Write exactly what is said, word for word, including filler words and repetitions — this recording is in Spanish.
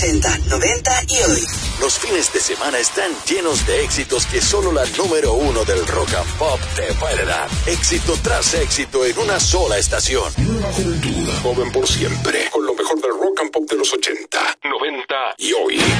setenta, noventa y hoy. Los fines de semana están llenos de éxitos que solo la número uno del rock and pop te puede dar. Éxito tras éxito en una sola estación. Nueva Juventud, joven por siempre, con lo mejor del rock and pop de los ochenta, noventa y hoy.